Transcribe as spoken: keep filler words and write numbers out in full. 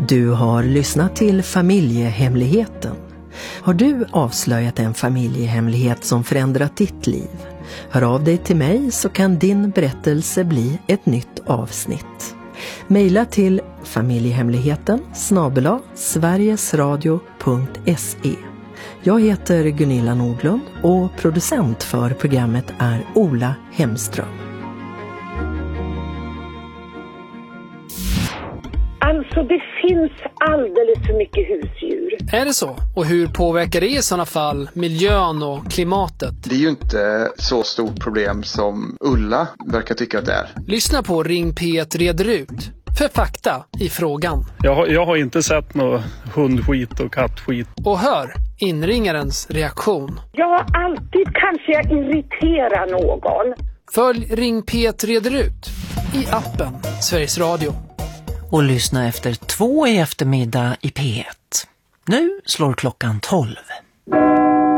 Du har lyssnat till Familjehemligheten. Har du avslöjat en familjehemlighet som förändrat ditt liv? Hör av dig till mig så kan din berättelse bli ett nytt avsnitt. Maila till familjehemligheten snabel-a sverigesradio punkt se. Jag heter Gunilla Nordlund och producent för programmet är Ola Hemström. Alltså det finns alldeles för mycket husdjur. Är det så? Och hur påverkar det i sådana fall miljön och klimatet? Det är ju inte så stort problem som Ulla verkar tycka att det är. Lyssna på Ring P ett reder ut. För fakta i frågan. Jag har, jag har inte sett något hundskit och kattskit. Och hör inringarens reaktion. Jag har alltid kanske jag irriterar någon. Följ Ring P ett reder ut i appen Sveriges Radio. Och lyssna efter två i eftermiddag i P ett. Nu slår klockan tolv.